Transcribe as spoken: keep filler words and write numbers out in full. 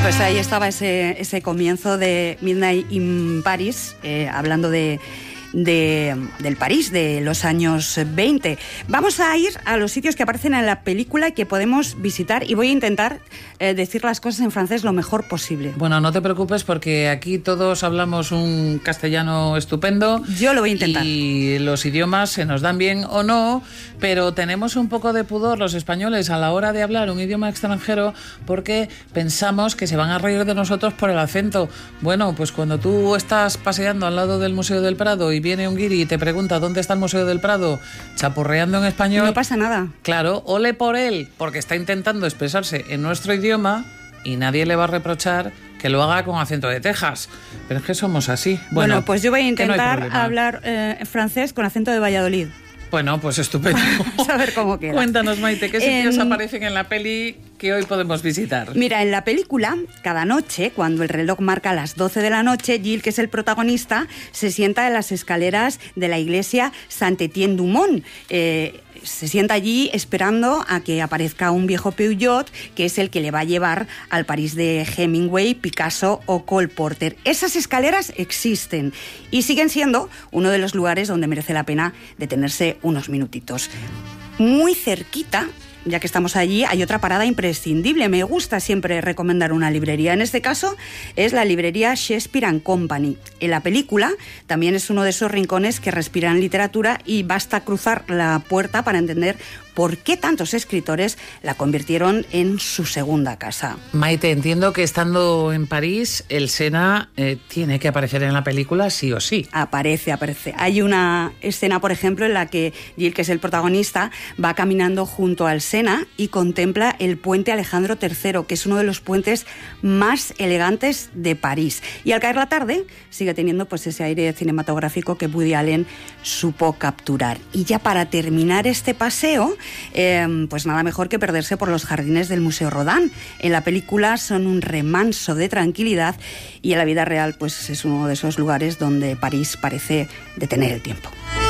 Pues ahí estaba ese, ese comienzo de Midnight in Paris, eh, hablando de, de, del París de los años veinte. Vamos a ir a los sitios que aparecen en la película y que podemos visitar, y voy a intentar eh, decir las cosas en francés lo mejor posible. Bueno, no te preocupes porque aquí todos hablamos un castellano estupendo. Yo lo voy a intentar. Y los idiomas se nos dan bien o no, pero tenemos un poco de pudor los españoles a la hora de hablar un idioma extranjero porque pensamos que se van a reír de nosotros por el acento. Bueno, pues cuando tú estás paseando al lado del Museo del Prado y viene un guiri y te pregunta dónde está el Museo del Prado, chapurreando en español... No pasa nada. Claro, ole por él, porque está intentando expresarse en nuestro idioma y nadie le va a reprochar que lo haga con acento de Texas. Pero es que somos así. Bueno, bueno pues yo voy a intentar no hablar eh, francés con acento de Valladolid. Bueno, pues estupendo. Vamos a ver cómo queda. Cuéntanos, Maite, ¿qué sitios en... aparecen en la peli que hoy podemos visitar? Mira, en la película, cada noche, cuando el reloj marca las doce de la noche, Gilles, que es el protagonista, se sienta en las escaleras de la iglesia Saint-Étienne-du-Mont. Eh, se sienta allí esperando a que aparezca un viejo Peugeot, que es el que le va a llevar al París de Hemingway, Picasso o Cole Porter. Esas escaleras existen y siguen siendo uno de los lugares donde merece la pena detenerse unos minutitos. Muy cerquita, ya que estamos allí, hay otra parada imprescindible. Me gusta siempre recomendar una librería. En este caso es la librería Shakespeare and Company. En la película también es uno de esos rincones que respiran literatura y basta cruzar la puerta para entender por qué tantos escritores la convirtieron en su segunda casa. Maite, entiendo que estando en París, el Sena eh, tiene que aparecer en la película sí o sí. Aparece, aparece. Hay una escena, por ejemplo, en la que Gilles, que es el protagonista, va caminando junto al Sena y contempla el puente Alejandro tercero, que es uno de los puentes más elegantes de París. Y al caer la tarde sigue teniendo pues ese aire cinematográfico que Woody Allen supo capturar. Y ya para terminar este paseo, Eh, pues nada mejor que perderse por los jardines del Museo Rodin. En la película son un remanso de tranquilidad y en la vida real pues es uno de esos lugares donde París parece detener el tiempo.